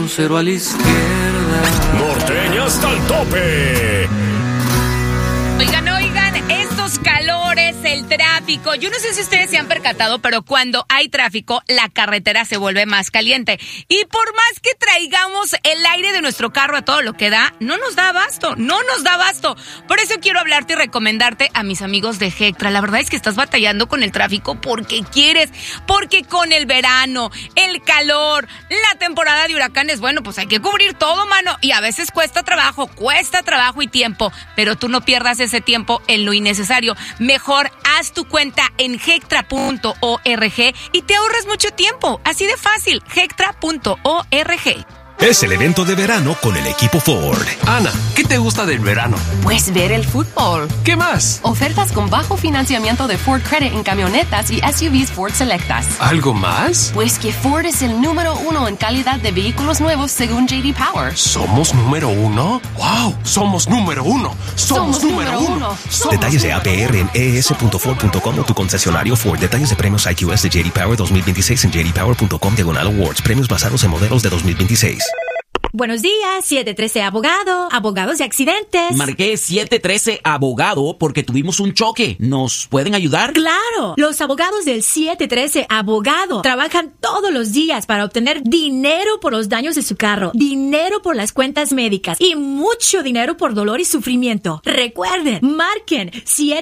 cero a la izquierda. Norteña hasta el tope. Oigan, estos calores, el tráfico. Yo no sé si ustedes se han percatado, pero cuando hay tráfico, la carretera se vuelve más caliente. Y por más que traigamos el aire de nuestro carro a todo lo que da, no nos da abasto. Por eso quiero hablarte y recomendarte a mis amigos de Hectra. La verdad es que estás batallando con el tráfico porque quieres, porque con el verano, el calor, la temporada de huracanes, bueno, pues hay que cubrir todo, mano. Y a veces cuesta trabajo y tiempo. Pero tú no pierdas ese tiempo en lo innecesario. Mejor haz tu cuenta en hectra.org y te ahorras mucho tiempo. Así de fácil, hectra.org. Es el evento de verano con el equipo Ford. Ana, ¿qué te gusta del verano? Pues ver el fútbol. ¿Qué más? Ofertas con bajo financiamiento de Ford Credit en camionetas y SUVs Ford Selectas. ¿Algo más? Pues que Ford es el número 1 en calidad de vehículos nuevos según J.D. Power. ¿Somos número 1? ¡Wow! ¡Somos número 1! ¡Somos número 1! Detalles de APR en es.ford.com o tu concesionario Ford. Detalles de premios IQS de J.D. Power 2026 en jdpower.com/awards. Premios basados en modelos de 2026. Buenos días, 713 Abogado, abogados de accidentes. Marqué 713 Abogado porque tuvimos un choque. ¿Nos pueden ayudar? ¡Claro! Los abogados del 713 Abogado trabajan todos los días para obtener dinero por los daños de su carro, dinero por las cuentas médicas y mucho dinero por dolor y sufrimiento. Recuerden, marquen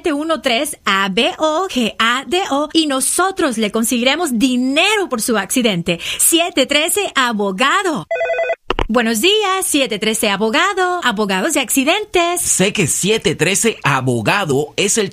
713-ABOGADO y nosotros le conseguiremos dinero por su accidente. 713 Abogado. Buenos días, 713 Abogado, abogados de accidentes. Sé que 713 Abogado es el